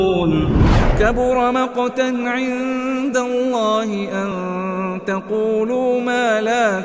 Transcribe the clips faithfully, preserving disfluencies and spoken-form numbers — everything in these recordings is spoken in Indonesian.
كبر مقتا عند الله أن تقولوا ما لا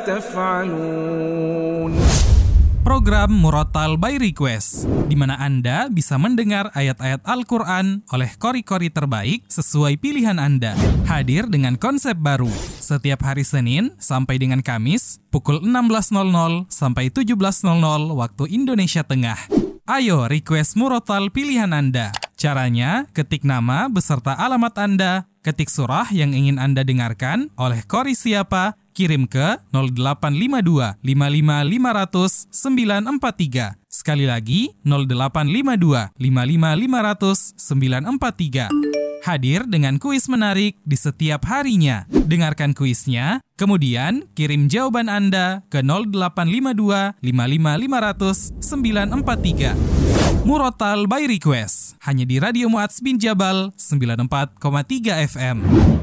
تفعلون. Program Murotal by Request, di mana Anda bisa mendengar ayat-ayat Al-Quran oleh kori-kori terbaik sesuai pilihan Anda. Hadir dengan konsep baru, setiap hari Senin sampai dengan Kamis, pukul enam belas nol nol sampai tujuh belas nol nol waktu Indonesia Tengah. Ayo request Murotal pilihan Anda. Caranya, ketik nama beserta alamat Anda, ketik surah yang ingin Anda dengarkan oleh kori siapa, kirim ke nol delapan lima dua lima lima lima nol nol sembilan empat tiga. Sekali lagi, nol delapan lima dua lima lima lima nol nol sembilan empat tiga. Hadir dengan kuis menarik di setiap harinya. Dengarkan kuisnya, kemudian kirim jawaban Anda ke nol delapan lima dua lima lima lima nol nol sembilan empat tiga. Murotal by Request, hanya di Radio Mu'adz bin Jabal sembilan puluh empat koma tiga F M.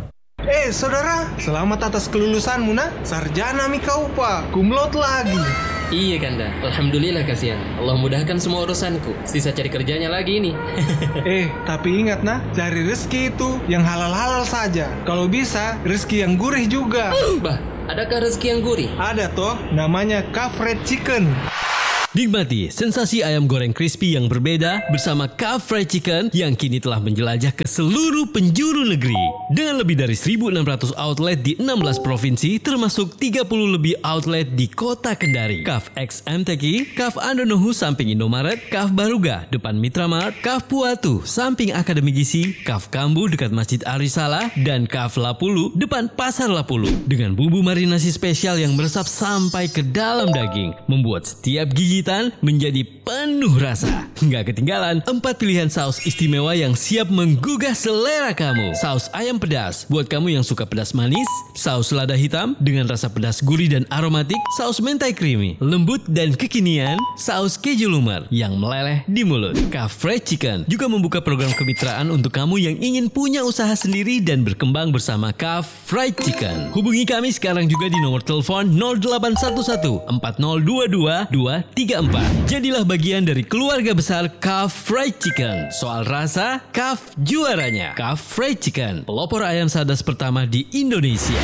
Eh saudara, selamat atas kelulusanmu nak. Sarjana mi kau pak, kumlot lagi. Iya Kanda, alhamdulillah kasihan. Allah mudahkan semua urusanku. Sisa cari kerjanya lagi ini. Eh, tapi ingat nak, cari rezeki itu yang halal-halal saja. Kalau bisa, rezeki yang gurih juga. Bah, adakah rezeki yang gurih? Ada toh, namanya Kaf Fried Chicken. Nikmati sensasi ayam goreng crispy yang berbeda bersama Kaf Fried Chicken yang kini telah menjelajah ke seluruh penjuru negeri. Dengan lebih dari seribu enam ratus outlet di enam belas provinsi termasuk tiga puluh lebih outlet di kota Kendari. Kaf X M T Q, Kaf Andonohu samping Indomaret, Kaf Baruga depan Mitramart, Kaf Puatu samping Akademi Gizi, Kaf Kambu dekat Masjid Al-Risalah, dan Kaf Lapulu depan Pasar Lapulu. Dengan bumbu marinasi spesial yang meresap sampai ke dalam daging, membuat setiap gigi menjadi penuh rasa. Nggak ketinggalan empat pilihan saus istimewa yang siap menggugah selera kamu. Saus ayam pedas buat kamu yang suka pedas manis, saus lada hitam dengan rasa pedas gurih dan aromatik, saus mentai creamy, lembut dan kekinian, saus keju lumer yang meleleh di mulut. Kaf Fried Chicken juga membuka program kemitraan untuk kamu yang ingin punya usaha sendiri dan berkembang bersama Kaf Fried Chicken. Hubungi kami sekarang juga di nomor telepon nol delapan satu satu empat nol dua dua dua tiga empat. Jadilah bagian dari keluarga besar Kaf Fried Chicken. Soal rasa, Kaf juaranya. Kaf Fried Chicken, pelopor ayam sadas pertama di Indonesia.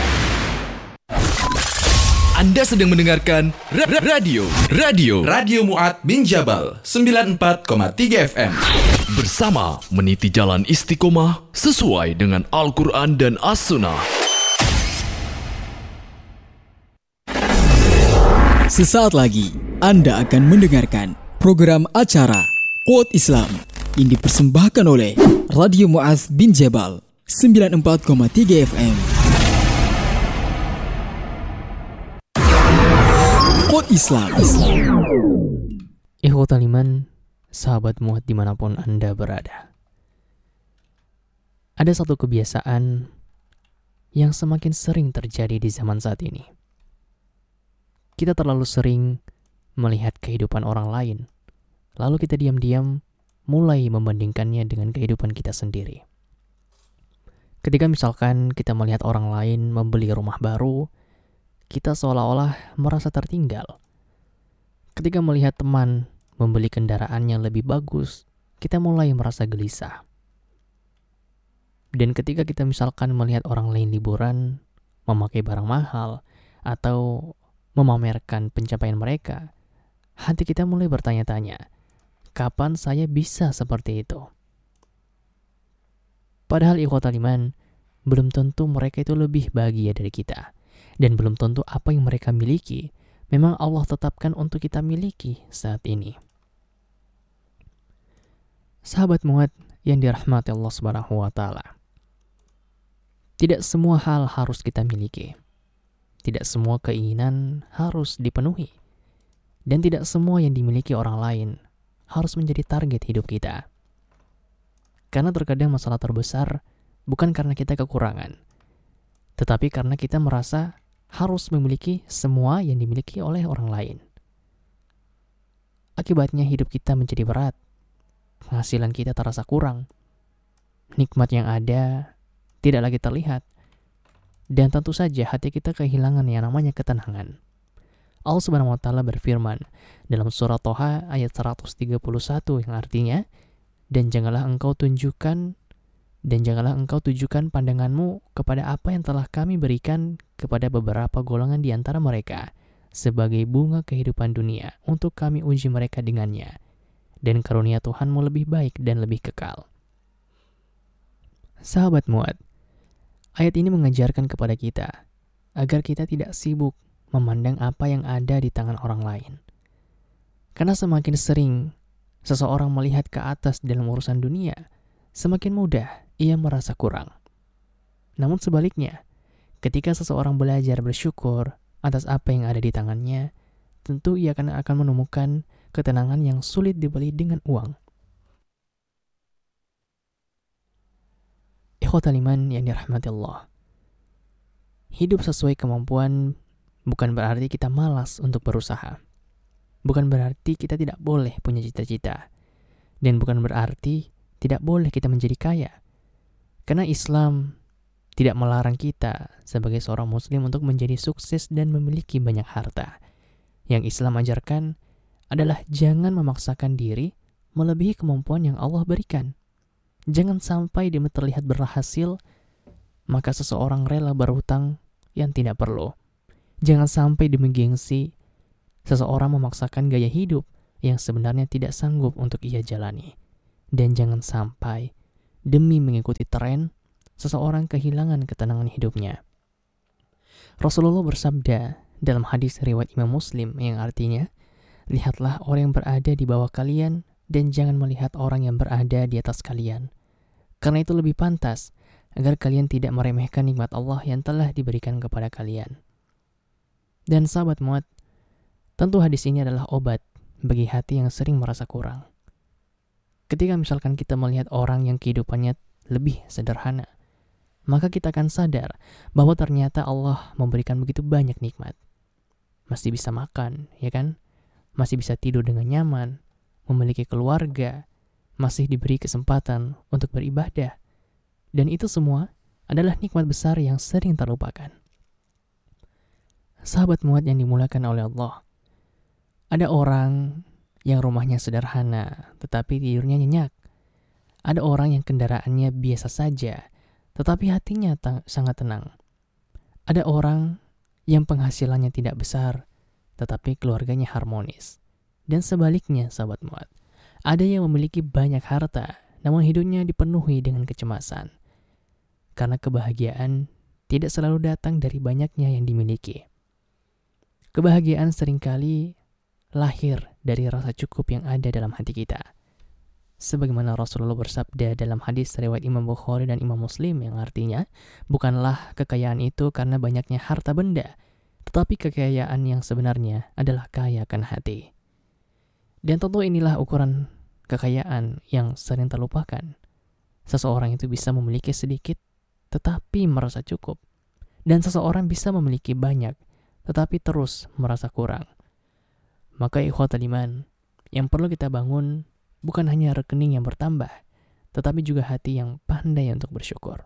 Anda sedang mendengarkan ra- ra- radio Radio Radio Mu'adz bin Jabal sembilan puluh empat koma tiga F M. Bersama meniti jalan istiqomah sesuai dengan Al-Quran dan As-Sunnah. Sesaat lagi Anda akan mendengarkan program acara Quote Islam yang dipersembahkan oleh Radio Mu'adz bin Jabal sembilan puluh empat koma tiga F M. Quote Islam. Ikhwatal iman, sahabat Mu'adz dimanapun Anda berada. Ada satu kebiasaan yang semakin sering terjadi di zaman saat ini. Kita terlalu sering melihat kehidupan orang lain, lalu kita diam-diam mulai membandingkannya dengan kehidupan kita sendiri. Ketika misalkan kita melihat orang lain membeli rumah baru, kita seolah-olah merasa tertinggal. Ketika melihat teman membeli kendaraan yang lebih bagus, kita mulai merasa gelisah. Dan ketika kita misalkan melihat orang lain liburan, memakai barang mahal, atau memamerkan pencapaian mereka, hati kita mulai bertanya-tanya, kapan saya bisa seperti itu? Padahal ikhwatal iman, belum tentu mereka itu lebih bahagia dari kita. Dan belum tentu apa yang mereka miliki memang Allah tetapkan untuk kita miliki saat ini. Sahabat Mu'adz yang dirahmati Allah Subhanahu wa taala. Tidak semua hal harus kita miliki. Tidak semua keinginan harus dipenuhi. Dan tidak semua yang dimiliki orang lain harus menjadi target hidup kita. Karena terkadang masalah terbesar bukan karena kita kekurangan, tetapi karena kita merasa harus memiliki semua yang dimiliki oleh orang lain. Akibatnya hidup kita menjadi berat, penghasilan kita terasa kurang, nikmat yang ada tidak lagi terlihat, dan tentu saja hati kita kehilangan yang namanya ketenangan. Allah Subhanahu wa taala berfirman dalam surah Toha ayat seratus tiga puluh satu yang artinya, dan janganlah engkau tunjukkan Dan janganlah engkau tujukan pandanganmu kepada apa yang telah kami berikan kepada beberapa golongan di antara mereka sebagai bunga kehidupan dunia untuk kami uji mereka dengannya. Dan karunia Tuhanmu lebih baik dan lebih kekal. Sahabat Mu'ad, ayat ini mengajarkan kepada kita agar kita tidak sibuk memandang apa yang ada di tangan orang lain. Karena semakin sering seseorang melihat ke atas dalam urusan dunia, semakin mudah ia merasa kurang. Namun sebaliknya, ketika seseorang belajar bersyukur atas apa yang ada di tangannya, tentu ia akan akan menemukan ketenangan yang sulit dibeli dengan uang. Ikhwatal iman yang dirahmati Allah. Hidup sesuai kemampuan bukan berarti kita malas untuk berusaha. Bukan berarti kita tidak boleh punya cita-cita. Dan bukan berarti tidak boleh kita menjadi kaya. Karena Islam tidak melarang kita sebagai seorang muslim untuk menjadi sukses dan memiliki banyak harta. Yang Islam ajarkan adalah jangan memaksakan diri melebihi kemampuan yang Allah berikan. Jangan sampai demi terlihat berhasil, maka seseorang rela berhutang yang tidak perlu. Jangan sampai demi gengsi, seseorang memaksakan gaya hidup yang sebenarnya tidak sanggup untuk ia jalani. Dan jangan sampai demi mengikuti tren, seseorang kehilangan ketenangan hidupnya. Rasulullah bersabda dalam hadis riwayat Imam Muslim yang artinya, lihatlah orang yang berada di bawah kalian dan jangan melihat orang yang berada di atas kalian. Karena itu lebih pantas agar kalian tidak meremehkan nikmat Allah yang telah diberikan kepada kalian. Dan sahabat Mu'ad, tentu hadis ini adalah obat bagi hati yang sering merasa kurang. Ketika misalkan kita melihat orang yang kehidupannya lebih sederhana, maka kita akan sadar bahwa ternyata Allah memberikan begitu banyak nikmat. Masih bisa makan, ya kan? Masih bisa tidur dengan nyaman, memiliki keluarga, masih diberi kesempatan untuk beribadah. Dan itu semua adalah nikmat besar yang sering terlupakan. Sahabat Mu'ad yang dimuliakan oleh Allah, ada orang yang rumahnya sederhana tetapi tidurnya nyenyak. Ada orang yang kendaraannya biasa saja tetapi hatinya ta- sangat tenang. Ada orang yang penghasilannya tidak besar tetapi keluarganya harmonis. Dan sebaliknya sahabat Mu'ad, ada yang memiliki banyak harta namun hidupnya dipenuhi dengan kecemasan. Karena kebahagiaan tidak selalu datang dari banyaknya yang dimiliki. Kebahagiaan seringkali lahir dari rasa cukup yang ada dalam hati kita. Sebagaimana Rasulullah bersabda dalam hadis riwayat Imam Bukhari dan Imam Muslim yang artinya, bukanlah kekayaan itu karena banyaknya harta benda, tetapi kekayaan yang sebenarnya adalah kaya akan hati. Dan tentu inilah ukuran kekayaan yang sering terlupakan. Seseorang itu bisa memiliki sedikit tetapi merasa cukup. Dan seseorang bisa memiliki banyak tetapi terus merasa kurang. Maka ikhwatal iman, yang perlu kita bangun bukan hanya rekening yang bertambah, tetapi juga hati yang pandai untuk bersyukur.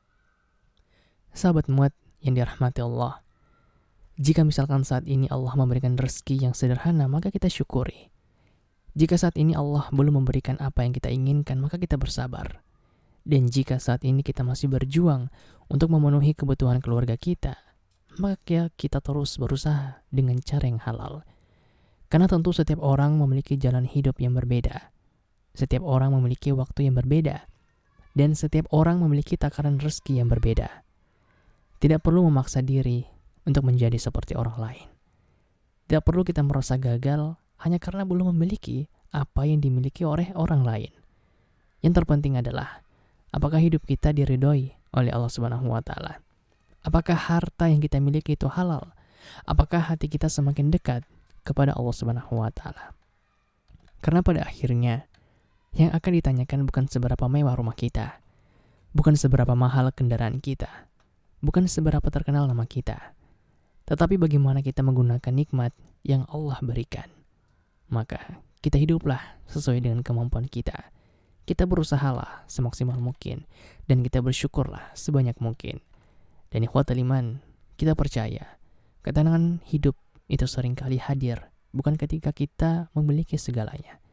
Sahabat Mu'ad yang dirahmati Allah, jika misalkan saat ini Allah memberikan rezeki yang sederhana, maka kita syukuri. Jika saat ini Allah belum memberikan apa yang kita inginkan, maka kita bersabar. Dan jika saat ini kita masih berjuang untuk memenuhi kebutuhan keluarga kita, maka kita terus berusaha dengan cara yang halal. Karena tentu setiap orang memiliki jalan hidup yang berbeda. Setiap orang memiliki waktu yang berbeda. Dan setiap orang memiliki takaran rezeki yang berbeda. Tidak perlu memaksa diri untuk menjadi seperti orang lain. Tidak perlu kita merasa gagal hanya karena belum memiliki apa yang dimiliki oleh orang lain. Yang terpenting adalah, apakah hidup kita diridhoi oleh Allah Subhanahu wa taala? Apakah harta yang kita miliki itu halal? Apakah hati kita semakin dekat kepada Allah Subhanahu wa taala? Karena pada akhirnya yang akan ditanyakan bukan seberapa mewah rumah kita, bukan seberapa mahal kendaraan kita, bukan seberapa terkenal nama kita, tetapi bagaimana kita menggunakan nikmat yang Allah berikan. Maka kita hiduplah sesuai dengan kemampuan kita. Kita berusahalah semaksimal mungkin dan kita bersyukurlah sebanyak mungkin. Dan ikhwatal iman, kita percaya ketenangan hidup itu seringkali hadir bukan ketika kita memiliki segalanya,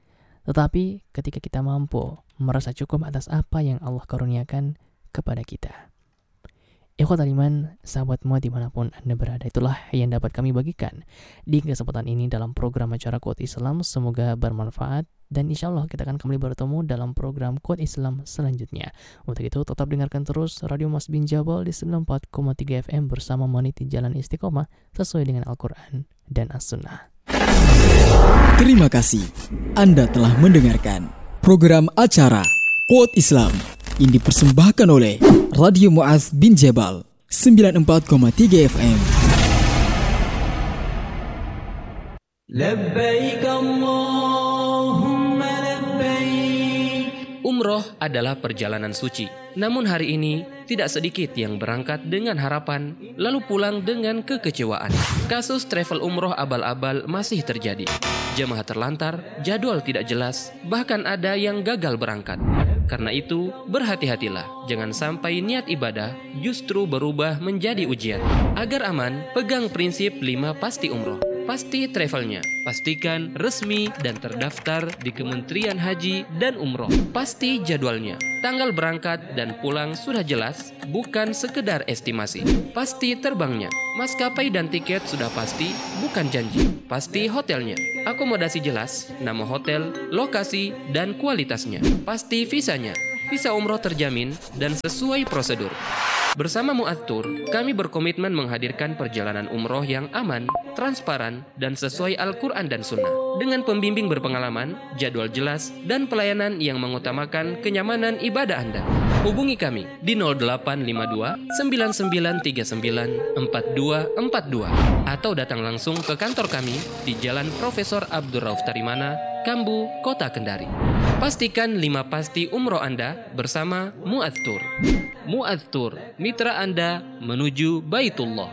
tetapi ketika kita mampu merasa cukup atas apa yang Allah karuniakan kepada kita. Ikhwatal iman, sahabat muat dimanapun Anda berada, itulah yang dapat kami bagikan di kesempatan ini dalam program acara Quote Islam. Semoga bermanfaat dan insya Allah kita akan kembali bertemu dalam program Quote Islam selanjutnya. Untuk itu tetap dengarkan terus Radio Mu'adz bin Jabal di sembilan puluh empat koma tiga F M bersama meniti jalan istiqomah sesuai dengan Al-Quran dan As-Sunnah. Terima kasih Anda telah mendengarkan program acara Quote Islam yang dipersembahkan oleh Radio Mu'adz bin Jabal sembilan puluh empat koma tiga F M. Labbaik Allahumma labbaik. Umroh adalah perjalanan suci. Namun hari ini tidak sedikit yang berangkat dengan harapan lalu pulang dengan kekecewaan. Kasus travel umroh abal-abal masih terjadi. Jemaah terlantar, jadwal tidak jelas, bahkan ada yang gagal berangkat. Karena itu, berhati-hatilah. Jangan sampai niat ibadah justru berubah menjadi ujian. Agar aman, pegang prinsip lima pasti umroh. Pasti travelnya, pastikan resmi dan terdaftar di Kementerian Haji dan Umroh. Pasti jadwalnya, tanggal berangkat dan pulang sudah jelas, bukan sekedar estimasi. Pasti terbangnya, maskapai dan tiket sudah pasti, bukan janji. Pasti hotelnya, akomodasi jelas, nama hotel, lokasi, dan kualitasnya. Pasti visanya, visa umroh terjamin dan sesuai prosedur. Bersama Mu'adz Tour, kami berkomitmen menghadirkan perjalanan umroh yang aman, transparan, dan sesuai Al-Quran dan Sunnah. Dengan pembimbing berpengalaman, jadwal jelas, dan pelayanan yang mengutamakan kenyamanan ibadah Anda. Hubungi kami di nol delapan lima dua sembilan sembilan tiga sembilan empat dua empat dua atau datang langsung ke kantor kami di Jalan Profesor Abdul Rauf Tarimana, Kambu, Kota Kendari. Pastikan lima pasti umroh Anda bersama Mu'adz Tour. Mu'adz Tour, mitra Anda menuju Baitullah.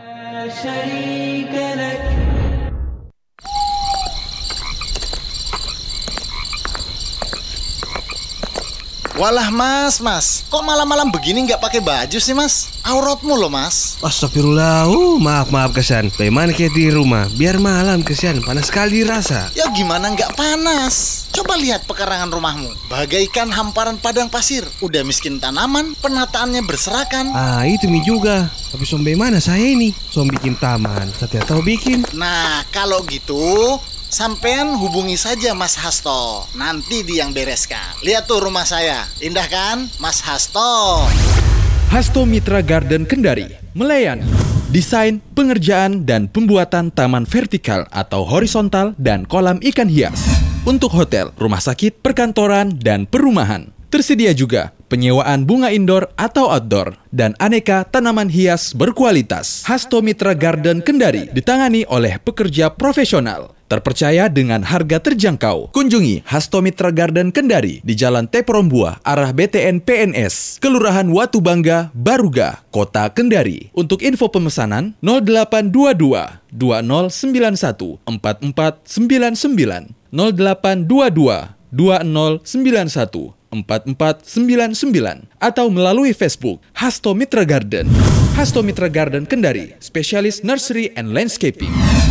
Walah mas, mas, kok malam-malam begini nggak pakai baju sih mas? Auratmu loh mas. Astagfirullah, uh, maaf maaf Kesan. Bagaimana kayak di rumah? Biar malam Kesan, panas sekali rasa. Ya gimana nggak panas? Coba lihat pekarangan rumahmu, bagaikan hamparan padang pasir. Udah miskin tanaman, penataannya berserakan. Ah itu mi juga. Tapi sombe mana saya ini? Som bikin taman, saya tahu bikin. Nah kalau gitu sampean hubungi saja Mas Hasto. Nanti dia yang bereskan. Lihat tuh rumah saya, indah kan Mas Hasto? Hasto Mitra Garden Kendari melayani desain, pengerjaan, dan pembuatan taman vertikal atau horizontal dan kolam ikan hias untuk hotel, rumah sakit, perkantoran, dan perumahan. Tersedia juga penyewaan bunga indoor atau outdoor dan aneka tanaman hias berkualitas. Hasto Mitra Garden Kendari ditangani oleh pekerja profesional, terpercaya dengan harga terjangkau. Kunjungi Hasto Mitra Garden Kendari di Jalan Teporombuah, arah B T N P N S, Kelurahan Watu Bangga, Baruga, Kota Kendari. Untuk info pemesanan nol delapan dua dua dua nol sembilan satu empat empat sembilan sembilan nol delapan dua dua dua nol sembilan satu empat empat sembilan sembilan atau melalui Facebook Hasto Mitra Garden. Hasto Mitra Garden Kendari, spesialis nursery and landscaping.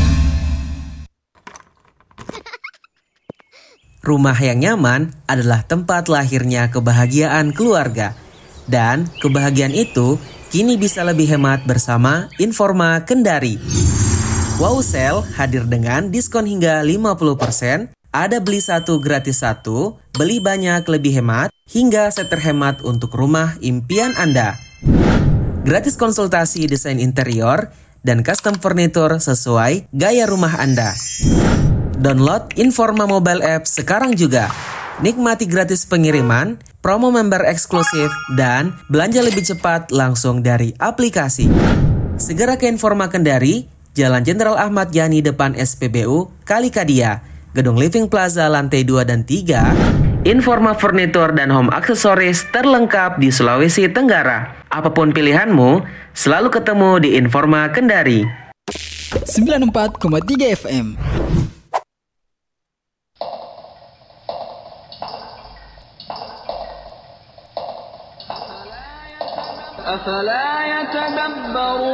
Rumah yang nyaman adalah tempat lahirnya kebahagiaan keluarga. Dan kebahagiaan itu kini bisa lebih hemat bersama Informa Kendari. Wow Sale hadir dengan diskon hingga lima puluh persen. Ada beli satu gratis satu, beli banyak lebih hemat, hingga set terhemat untuk rumah impian Anda. Gratis konsultasi desain interior dan custom furniture sesuai gaya rumah Anda. Download Informa mobile app sekarang juga. Nikmati gratis pengiriman, promo member eksklusif, dan belanja lebih cepat langsung dari aplikasi. Segera ke Informa Kendari, Jalan Jenderal Ahmad Yani depan S P B U, Kalikadia, Gedung Living Plaza lantai dua dan tiga. Informa Furnitur dan Home Aksesoris terlengkap di Sulawesi Tenggara. Apapun pilihanmu, selalu ketemu di Informa Kendari. sembilan puluh empat koma tiga F M. أفلا يتدبرون